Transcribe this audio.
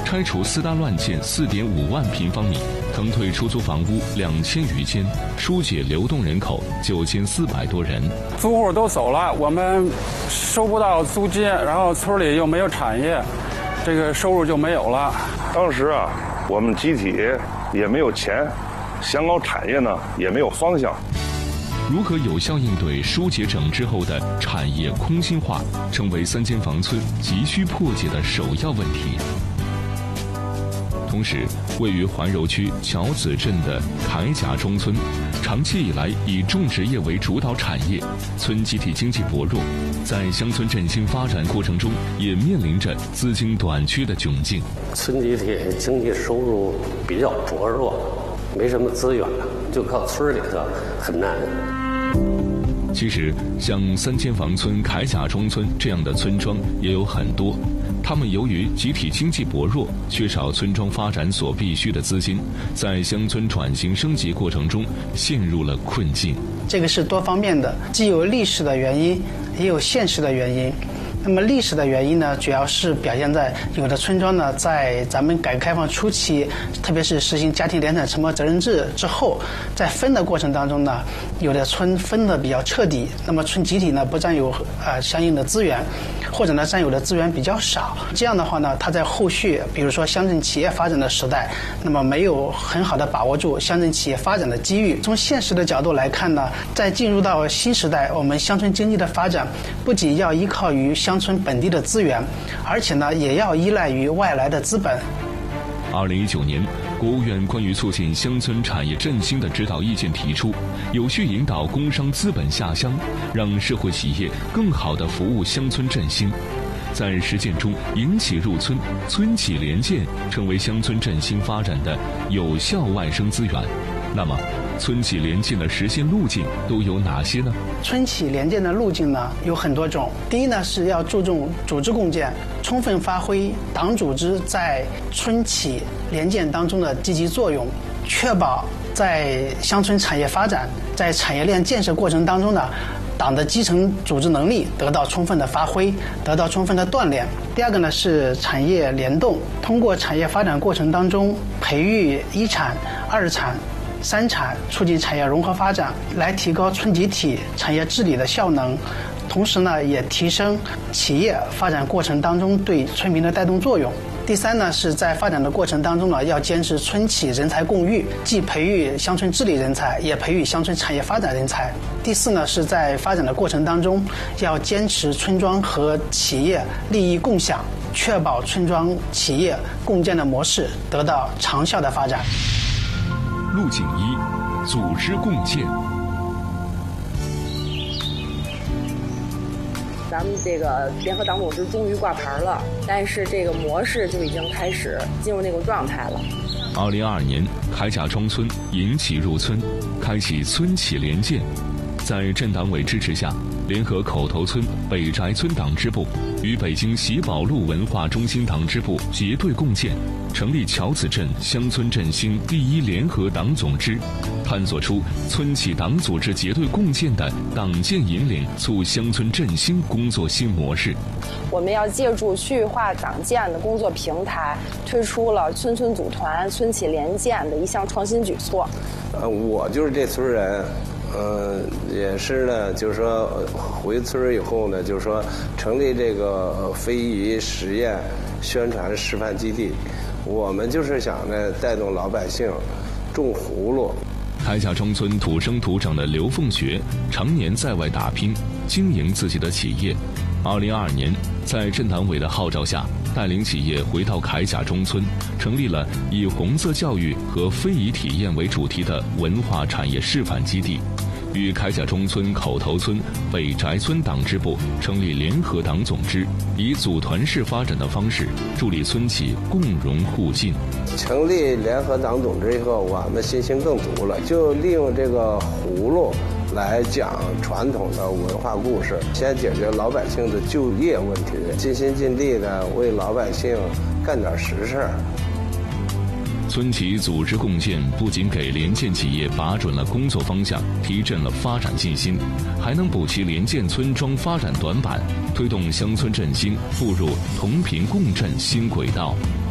拆除私搭乱建4.5万平方米，腾退出租房屋2000余间，疏解流动人口9400多人。 租户都走了，我们收不到租金，然后村里又没有产业，这个收入就没有了。 当时啊，我们集体也没有钱，想搞产业呢也没有方向。 如何有效应对疏解整治后的产业空心化，成为三间房村急需破解的首要问题。同时，位于怀柔区桥子镇的铠甲中村，长期以来以种植业为主导产业，村集体经济薄弱，在乡村振兴发展过程中，也面临着资金短缺的窘境。 村集体经济收入比较薄弱，没什么资源，就靠村里头很难。 其实，像三间房村、铠甲中村这样的村庄也有很多，他们由于集体经济薄弱，缺少村庄发展所必需的资金，在乡村转型升级过程中陷入了困境。 这个是多方面的，既有历史的原因，也有现实的原因。那么历史的原因呢，主要是表现在有的村庄呢，在咱们改革开放初期，特别是实行家庭联产承包责任制之后，在分的过程当中呢，有的村分的比较彻底，那么村集体呢不占有相应的资源，或者呢占有的资源比较少。这样的话呢，它在后续比如说乡镇企业发展的时代，那么没有很好的把握住乡镇企业发展的机遇。从现实的角度来看呢，在进入到新时代，我们乡村经济的发展不仅要依靠于乡村本地的资源，而且呢也要依赖于外来的资本。 2019年，国务院关于促进乡村产业振兴的指导意见提出，有序引导工商资本下乡，让社会企业更好地服务乡村振兴。在实践中，营企入村、村企联建成为乡村振兴发展的有效外生资源。那么，村企联建的实现路径都有哪些呢？ 村企联建的路径呢有很多种。第一呢是要注重组织共建，充分发挥党组织在村企联建当中的积极作用，确保在乡村产业发展、在产业链建设过程当中呢，党的基层组织能力得到充分的发挥，得到充分的锻炼。第二个呢是产业联动，通过产业发展过程当中培育一产、二产、三产，促进产业融合发展，来提高村集体产业治理的效能，同时呢也提升企业发展过程当中对村民的带动作用。第三呢是在发展的过程当中呢，要坚持村企人才共育，既培育乡村治理人才，也培育乡村产业发展人才。第四呢是在发展的过程当中，要坚持村庄和企业利益共享，确保村庄企业共建的模式得到长效的发展。 路径一，组织共建。 咱们这个联合党组织终于挂牌了，但是这个模式就已经开始进入那种状态了。 2022年，铠甲中村营企入村，开启村企联建。在镇党委支持下，联合口头村、北宅村党支部与北京喜宝路文化中心党支部结对共建，成立桥子镇乡村振兴第一联合党总支，探索出村企党组织结对共建的党建引领促乡村振兴工作新模式。 我们要借助区域化党建的工作平台，推出了村村组团、村企联建的一项创新举措。 我就是这村人。也是呢，就是说回村以后呢，就是说成立这个非遗实验宣传示范基地，我们就是想呢带动老百姓种葫芦。 铠甲中村土生土长的刘凤学常年在外打拼，经营自己的企业。2022年，在镇党委的号召下，带领企业回到铠甲中村，成立了以红色教育和非遗体验为主题的文化产业示范基地，与铠甲中村、口头村、北宅村党支部成立联合党总支，以组团式发展的方式助力村企共荣互进。 成立联合党总支以后，我们信心更足了，就利用这个葫芦来讲传统的文化故事，先解决老百姓的就业问题，尽心尽力的为老百姓干点实事。 村企组织共建不仅给联建企业把准了工作方向，提振了发展信心，还能补齐联建村庄发展短板，推动乡村振兴步入同频共振新轨道。